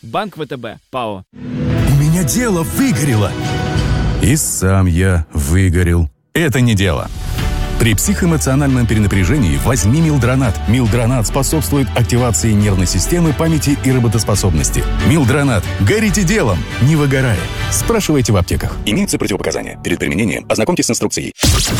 Банк ВТБ, ПАО. У меня дело выгорело. И сам я выгорел. Это не дело. При психоэмоциональном перенапряжении возьми Милдронат. Милдронат способствует активации нервной системы, памяти и работоспособности. Милдронат. Горите делом, не выгорая. Спрашивайте в аптеках. Имеются противопоказания. Перед применением ознакомьтесь с инструкцией.